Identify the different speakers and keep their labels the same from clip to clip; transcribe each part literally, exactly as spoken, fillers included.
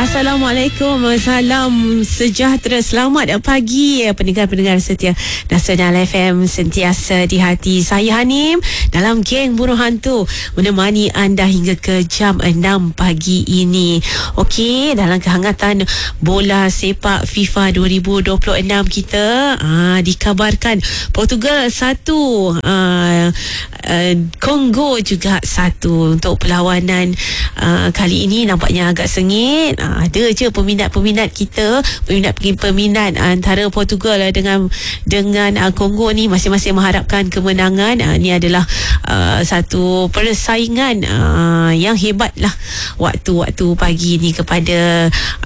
Speaker 1: Assalamualaikum, salam sejahtera, selamat pagi pendengar-pendengar setia Nasional F M sentiasa di hati. Saya Hanim dalam geng Burung Hantu menemani anda hingga ke jam enam pagi ini. Okey, dalam kehangatan bola sepak FIFA dua ribu dua puluh enam kita aa, dikabarkan Portugal satu, aa, aa, Kongo juga satu. Untuk perlawanan aa, kali ini nampaknya agak sengit. Ha, ada je peminat-peminat kita, peminat-peminat antara Portugal dengan dengan uh, Kongo ni masing-masing mengharapkan kemenangan. Uh, ini adalah uh, satu persaingan uh, yang hebat lah waktu-waktu pagi ni kepada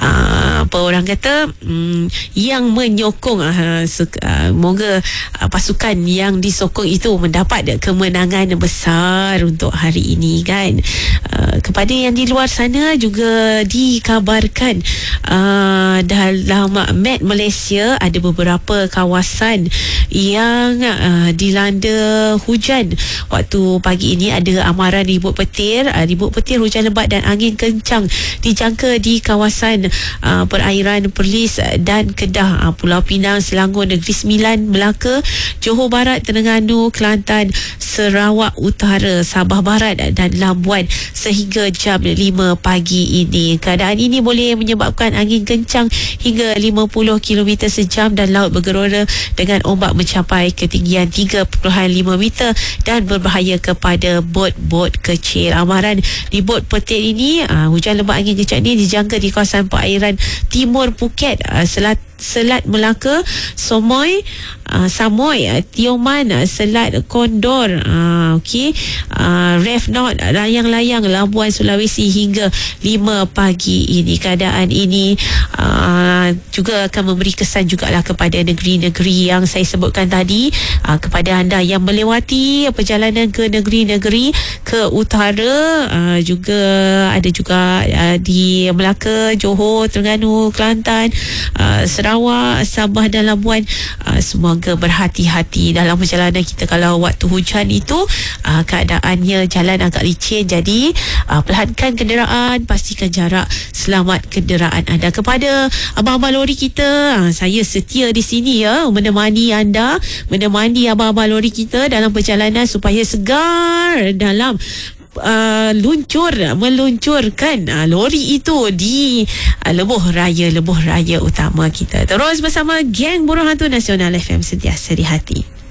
Speaker 1: uh, apa orang kata um, yang menyokong uh, uh, moga uh, pasukan yang disokong itu mendapat kemenangan besar untuk hari ini kan. Uh, kepada yang di luar sana juga dikabarkan uh, dalam map Malaysia ada beberapa kawasan yang uh, dilanda hujan waktu pagi ini. Ada amaran ribut petir, uh, ribut petir, hujan lebat dan angin kencang dijangka di kawasan uh, perairan Perlis dan Kedah, uh, Pulau Pinang, Selangor, Negeri Sembilan, Melaka, Johor Barat, Terengganu, Kelantan, Sarawak Utara, Sabah Barat dan Labuan sehingga jam lima pagi ini. Keadaan ini boleh menyebabkan angin kencang hingga lima puluh kilometer sejam dan laut bergelora dengan ombak mencapai ketinggian tiga perpuluhan lima meter dan berbahaya kepada bot-bot kecil. Amaran di bot petir ini, uh, hujan lebat angin kencang ini dijangka di kawasan perairan timur Phuket, uh, Selat Selat Melaka, Somoy, uh, Samoy, uh, Tioman, uh, Selat Kondor, uh, okey, uh, Ref Not, layang-layang Labuan Sulawesi hingga lima pagi ini. Keadaan ini uh, juga akan memberi kesan jugalah kepada negeri-negeri yang saya sebutkan tadi. Uh, kepada anda yang melewati perjalanan ke negeri-negeri ke utara, uh, juga ada juga uh, di Melaka, Johor, Terengganu, Kelantan, uh, Sarawak, Sabah dan Labuan, uh, semoga berhati-hati dalam perjalanan kita. Kalau waktu hujan itu uh, keadaannya jalan agak licin, jadi uh, perlahankan kenderaan, pastikan jarak, selamat kenderaan anda. Kepada abang-abang lori kita, uh, saya setia di sini ya, menemani anda, menemani abang-abang lori kita dalam perjalanan supaya segar dalam Uh, luncur meluncurkan uh, lori itu di uh, lebuh raya lebuh raya utama kita. Terus bersama geng Burung Hantu Nasional F M sentiasa di hati.